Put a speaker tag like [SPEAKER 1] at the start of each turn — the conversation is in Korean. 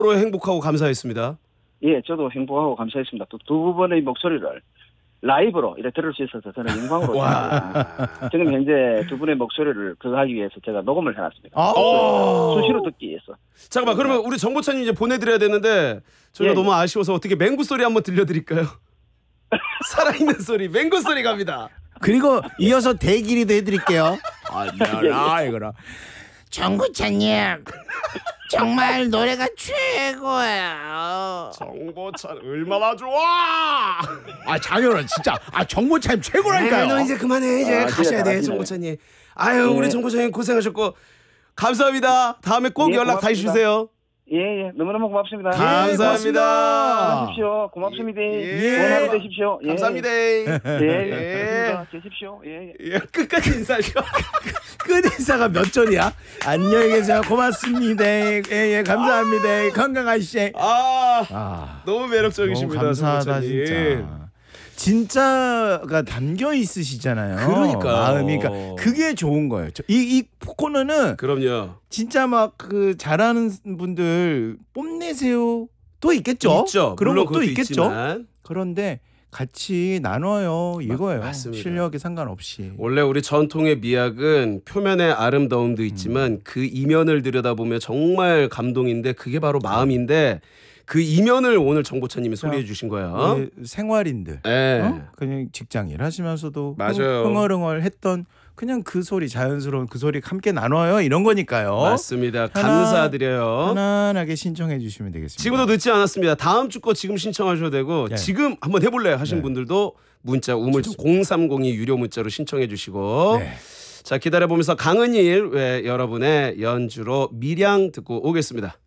[SPEAKER 1] 행복하고 감사했습니다.
[SPEAKER 2] 예, 저도 행복하고 감사했습니다. 또 두 분의 목소리를 라이브로 이렇게 들을 수 있어서 저는 영광으로 생각합니다. 지금 현재 두 분의 목소리를 그거 하기 위해서 제가 녹음을 해놨습니다. 수시로 듣기 위해서.
[SPEAKER 1] 잠깐만, 그러면 우리 정보차님 이제 보내드려야 되는데 저희가
[SPEAKER 2] 예,
[SPEAKER 1] 너무 아쉬워서 어떻게 맹구 소리 한번 들려드릴까요? 살아있는 소리, 맹구 소리 갑니다.
[SPEAKER 3] 그리고 이어서 대기리도 해드릴게요. 알려라 이거라. 정구차님 정말 노래가 최고예요.
[SPEAKER 1] 정보차 얼마나 좋아!
[SPEAKER 3] 장현아 진짜 정보차님 최고라니까요.
[SPEAKER 1] 너 이제 그만해. 이제 가셔야 돼,
[SPEAKER 2] 아시네.
[SPEAKER 1] 정보차님. 아유, 우리 정보차님 고생하셨고 감사합니다. 다음에 꼭
[SPEAKER 2] 예,
[SPEAKER 1] 연락 다시
[SPEAKER 2] 고맙습니다.
[SPEAKER 1] 주세요.
[SPEAKER 2] 예, 너무너무 고맙습니다.
[SPEAKER 1] 감사합니다.
[SPEAKER 2] 계십시오. 고맙습니다.
[SPEAKER 1] 예.
[SPEAKER 2] 원하는 되십시오. 예.
[SPEAKER 1] 감사합니다.
[SPEAKER 2] 예. 계십시오. 예.
[SPEAKER 1] 예, 끝까지 인사하셔.
[SPEAKER 3] 끝 인사가 몇 절이야? 안녕히 계세요. 고맙습니다. 예, 감사합니다. 건강하시죠.
[SPEAKER 1] 너무 매력적이십니다.
[SPEAKER 3] 너무 감사하다
[SPEAKER 1] 정보차님.
[SPEAKER 3] 진짜가 담겨 있으시잖아요.
[SPEAKER 1] 그러니까요.
[SPEAKER 3] 마음이. 그러니까 그게 좋은 거예요. 이 코너는
[SPEAKER 1] 그럼요.
[SPEAKER 3] 진짜 막 그 잘하는 분들 뽐내세요. 또 있겠죠.
[SPEAKER 1] 있죠.
[SPEAKER 3] 그런
[SPEAKER 1] 물론
[SPEAKER 3] 것도
[SPEAKER 1] 그것도
[SPEAKER 3] 있겠죠.
[SPEAKER 1] 있지만.
[SPEAKER 3] 그런데 같이 나눠요. 이거예요.
[SPEAKER 1] 맞습니다.
[SPEAKER 3] 실력에 상관없이.
[SPEAKER 1] 원래 우리 전통의 미학은 표면의 아름다움도 있지만 그 이면을 들여다보면 정말 감동인데 그게 바로 마음인데 그 이면을 오늘 정보차님이 소리해 주신 거예요.
[SPEAKER 3] 우리 생활인들
[SPEAKER 1] 네.
[SPEAKER 3] 그냥 직장 일 하시면서도
[SPEAKER 1] 맞아요.
[SPEAKER 3] 흥얼흥얼 했던 그냥 그 소리 자연스러운 그 소리 함께 나눠요. 이런 거니까요.
[SPEAKER 1] 맞습니다. 감사드려요.
[SPEAKER 3] 편안하게 신청해 주시면 되겠습니다.
[SPEAKER 1] 지금도 늦지 않았습니다. 다음 주 거 지금 신청하셔도 되고
[SPEAKER 3] 네.
[SPEAKER 1] 지금 한번 해볼래 하신
[SPEAKER 3] 네.
[SPEAKER 1] 분들도 문자 우물정 0302 유료 문자로 신청해 주시고
[SPEAKER 3] 네.
[SPEAKER 1] 자 기다려보면서 강은일 왜 여러분의 연주로 밀양 듣고 오겠습니다.